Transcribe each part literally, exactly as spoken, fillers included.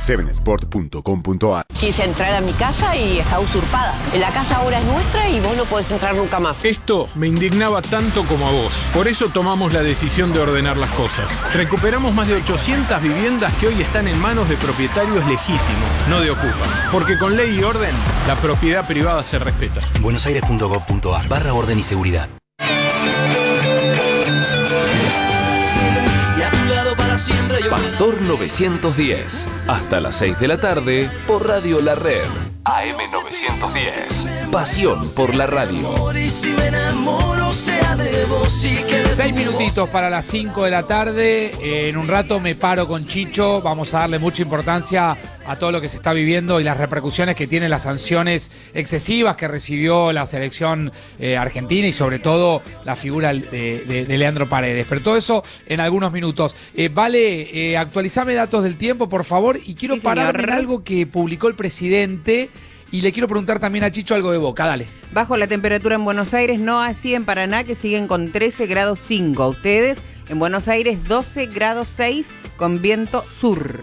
siete sport punto com punto a r. Quise entrar a mi casa y está usurpada. La casa ahora es nuestra y vos no podés entrar nunca más. Esto me indignaba tanto como a vos. Por eso tomamos la decisión de ordenar las cosas. Recuperamos más de ochocientas viviendas que hoy están en manos de propietarios legítimos, no de ocupas. Porque con ley y orden, la propiedad privada se respeta. buenosaires punto gov punto a r barra orden y seguridad. Pastor novecientos diez. Hasta las seis de la tarde por Radio La Red. A M novecientos diez. Pasión por la radio. Seis minutitos para las cinco de la tarde. Eh, en un rato me paro con Chicho. Vamos a darle mucha importancia a todo lo que se está viviendo y las repercusiones que tienen las sanciones excesivas que recibió la selección eh, argentina y sobre todo la figura de, de, de Leandro Paredes. Pero todo eso en algunos minutos. Eh, vale, eh, actualizame datos del tiempo, por favor. Y quiero sí, pararme en algo que publicó el presidente. Y le quiero preguntar también a Chicho algo de Boca, dale. Bajo la temperatura en Buenos Aires, no así en Paraná, que siguen con trece grados cinco. Ustedes en Buenos Aires doce grados seis con viento sur.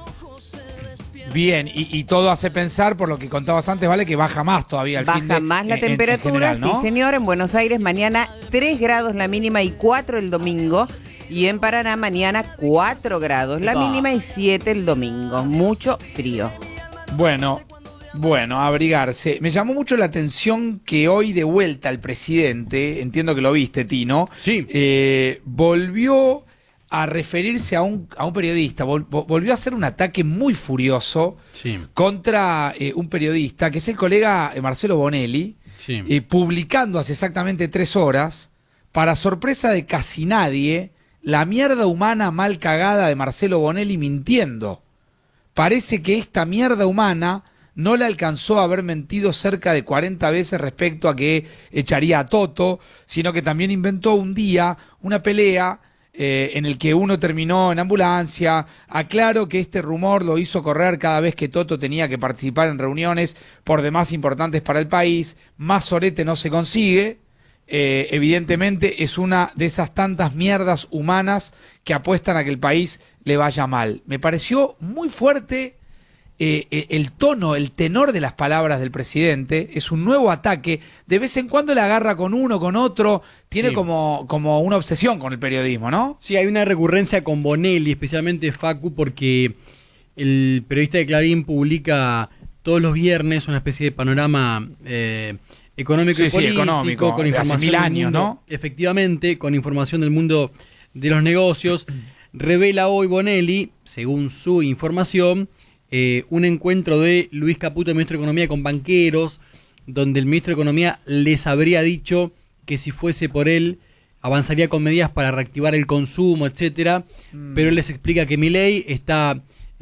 Bien, y, y todo hace pensar, por lo que contabas antes, ¿vale? Que baja más todavía al baja fin de... Baja más la en, temperatura, en general, ¿no? Sí señor, en Buenos Aires mañana tres grados la mínima y cuatro el domingo. Y en Paraná mañana cuatro grados la mínima y siete el domingo. Mucho frío. Bueno... Bueno, abrigarse. Me llamó mucho la atención que hoy de vuelta el presidente, entiendo que lo viste, Tino, sí. eh, volvió a referirse a un, a un periodista, vol, volvió a hacer un ataque muy furioso sí. contra eh, un periodista, que es el colega Marcelo Bonelli, sí. eh, publicando hace exactamente tres horas, para sorpresa de casi nadie, la mierda humana mal cagada de Marcelo Bonelli mintiendo. Parece que esta mierda humana... no le alcanzó a haber mentido cerca de cuarenta veces respecto a que echaría a Toto, sino que también inventó un día una pelea eh, en el que uno terminó en ambulancia. Aclaro que este rumor lo hizo correr cada vez que Toto tenía que participar en reuniones por demás importantes para el país. Más sorete no se consigue. Eh, evidentemente es una de esas tantas mierdas humanas que apuestan a que el país le vaya mal. Me pareció muy fuerte... Eh, eh, el tono, el tenor de las palabras del presidente. Es un nuevo ataque. De vez en cuando le agarra con uno, con otro. Tiene sí. como, como una obsesión con el periodismo, ¿no? Sí, hay una recurrencia con Bonelli, especialmente Facu, porque el periodista de Clarín publica todos los viernes una especie de panorama eh, económico sí, y político, sí, económico, con información hace mil años, mundo, ¿no? Efectivamente, con información del mundo de los negocios. Revela hoy Bonelli, según su información, Eh, un encuentro de Luis Caputo, ministro de Economía, con banqueros, donde el ministro de Economía les habría dicho que si fuese por él avanzaría con medidas para reactivar el consumo, etcétera. Mm. Pero él les explica que Milei está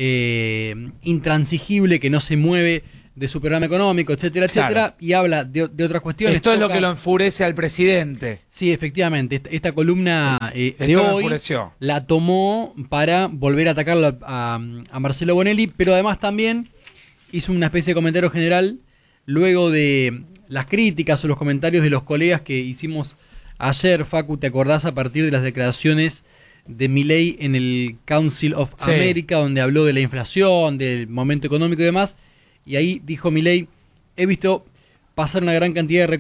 eh, intransigible, que no se mueve de su programa económico, etcétera, etcétera, claro. Y habla de, de otras cuestiones. Esto Toca... es lo que lo enfurece al presidente. Sí, efectivamente. Esta, esta columna eh, de hoy la tomó para volver a atacarlo a, a Marcelo Bonelli, pero además también hizo una especie de comentario general luego de las críticas o los comentarios de los colegas que hicimos ayer, Facu, ¿te acordás? A partir de las declaraciones de Milei en el Council of sí. America, donde habló de la inflación, del momento económico y demás. Y ahí dijo Milei, he visto pasar una gran cantidad de recursos